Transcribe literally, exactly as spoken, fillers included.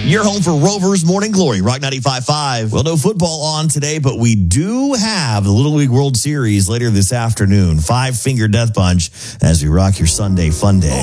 You're home for Rover's Morning Glory, Rock ninety-five point five. Well, no football on today, but we do have the Little League World Series later this afternoon. Five-finger death punch as we rock your Sunday fun day.